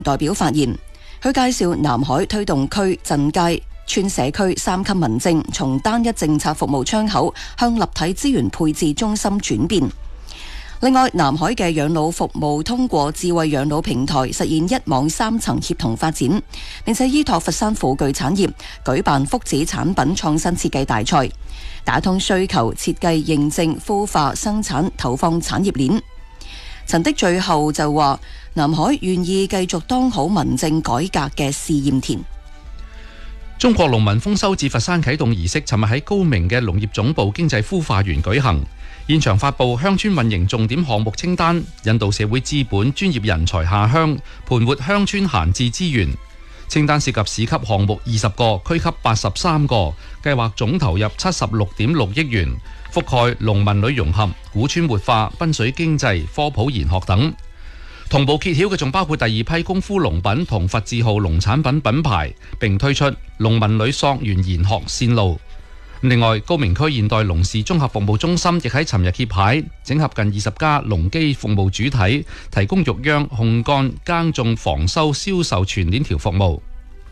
代表發言，佢介紹南海推動區鎮街村社區3級民政從單一政策服務窗口向立體資源配置中心轉變。另外，南海嘅養老服務通過智慧養老平台實現一網3層協同發展，並且依託佛山輔具產業舉辦福祉產品創新設計大賽，打通需求、設計、認證、孵化、生產、投放產業鏈。陳的最後就話，南海願意繼續當好民政改革嘅試驗田。 中國農民豐收至佛山啟動儀式，尋日喺高明嘅農業總部經濟孵化園舉行，現場發布鄉村運營重點項目清單，引導社會資本、專業人才下鄉，盤活鄉村閒置資源。清單涉及市級項目20個，區級83個，計劃總投入76.6億元，覆蓋農民旅融合、古村活化、濱水經濟、科普研學等。同步揭曉嘅仲包括第2批功夫農品同佛字號農產品品牌，並推出農民旅溯源研學線路。另外，高明區現代農事綜合服務中心亦喺尋日揭牌，整合近20家農機服務主體，提供育秧、烘乾、耕種、防收、銷售全鏈條服務。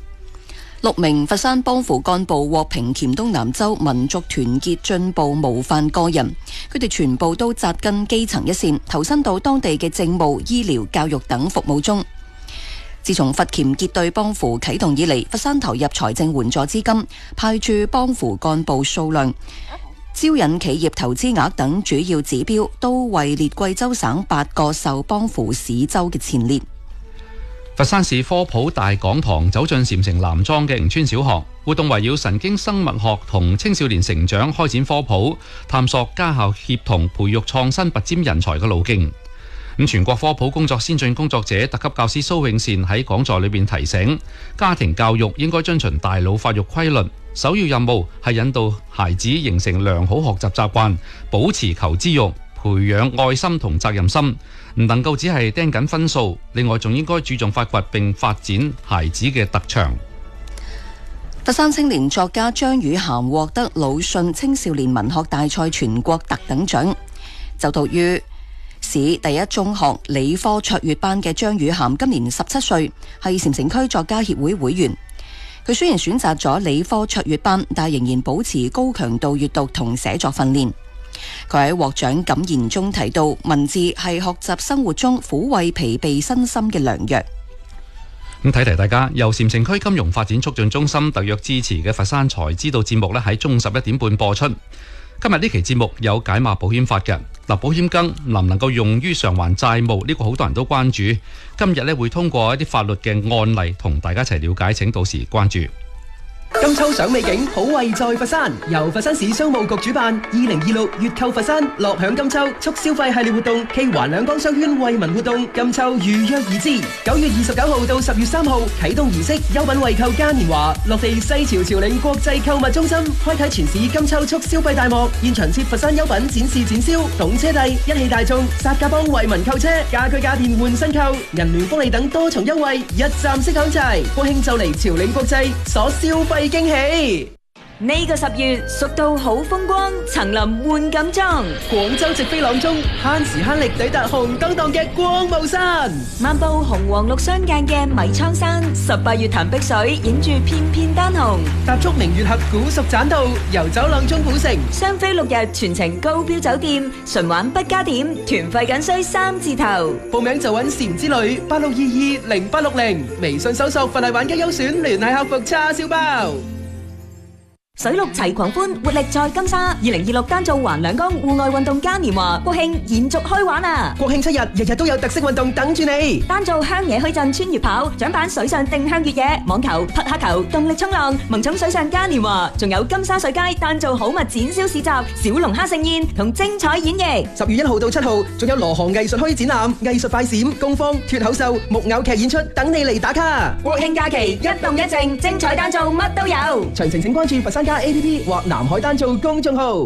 6名佛山幫扶幹部獲評黔東南州民族團結進步模範個人，佢哋全部都紮根基層一線，投身到當地嘅政務、醫療、教育等服務中。自從佛黔結對幫扶啟動以嚟，佛山投入財政援助資金，派駐幫扶幹部數量、招引企業投資額等主要指標，都位列貴州省8個受幫扶市州嘅前列。 佛山市科普大講堂走進禪城南莊嘅迎川小學，活動圍繞神經生物學同青少年成長開展科普，探索家校協同培育創新拔尖人才嘅路徑。全國科普工作先進工作者特級教師蘇永善喺講座裏邊提醒，家庭教育應該遵循大腦發育規律，首要任務係引導孩子形成良好學習習慣，保持求知欲，培養愛心同責任心，唔能夠只係盯緊分數。另外，仲應該注重發掘並發展孩子嘅特長。佛山青年作家張宇涵獲得魯迅青少年文學大賽全國特等獎。就讀於市第一中學理科卓越班嘅張宇涵今年17歲，係禪城區作家協會會員。佢雖然選擇咗理科卓越班，但仍然保持高強度閱讀同寫作訓練。佢喺獲獎感言中提到，文字係學習生活中撫慰疲憊身心嘅良藥。提提大家，由禪城區金融發展促進中心特約支持嘅佛山財知道節目咧，喺中午11點半播出。今日呢期節目有解碼保險法嘅。保險金能唔能夠用於償還債務，呢個好多人都關注。今日咧會通過一啲法律嘅案例同大家一齊了解，請到時關注。 金秋賞美景，好惠在佛山。由佛山市商務局主辦2026粵購佛山樂享金秋促消費系列活動暨環兩江商圈惠民活動，金秋如約而至。9月29號到10月3號啟動儀式，優品惠購嘉年華落地西樵朝領國際購物中心，開啟全市金秋促消費大幕。現場設佛山優品展示展銷，懂車帝、一汽大眾、薩價幫惠民購車，家居家電換新購，銀聯福利等多重優惠，一站式享齊。國慶就嚟朝領國際，所消費驚喜。 呢個10月，蜀道好風光，層林換錦裝。 廣州直飛朗中，慳時慳力抵達紅燈檔嘅光霧山。 漫步紅黃綠相間嘅米倉山，18月潭碧水，影住片片丹紅。 踏足明月峽古蜀棧道，遊走朗中古城。 雙飛6日，全程高標酒店，純玩不加點，團費僅需3字頭。 報名就揾禪之旅86220860，微信搜索佛系玩家優選，聯繫客服叉燒包。 水陸齊狂歡，活力在金沙。2026單造環兩江戶外運動嘉年華，國慶延續開玩啊！ 國慶7日，日日都有特色運動等住你。 單造鄉野墟鎮穿越跑，獎版水上定向越野、網球、匹克球、動力衝浪、萌寵水上嘉年華，仲有金沙水街單造好物展銷市集、小龍蝦盛宴同精彩演繹。 10月1號到7號，仲有羅河藝術墟展覽、藝術快閃、工坊、脫口秀、木偶劇演出等你嚟打卡。 國慶假期一動一靜，精彩單造乜都有。 詳情請關注佛山家 APP 或南海單造公眾號。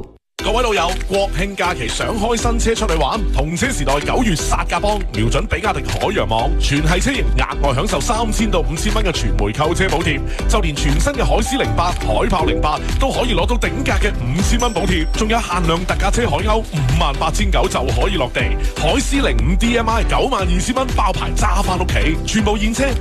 各位老友，國慶假期想開新車出去玩，同車時代9月殺價幫，瞄準比亞迪海洋網，全系車型額外享受3000到5000蚊嘅全枚購車補貼，就連全新嘅海獅08、海豹08都可以攞到頂價嘅5000蚊補貼，仲有限量特價車海鷗58900就可以落地，海獅05 DMI 92000蚊包牌揸翻屋企，全部現車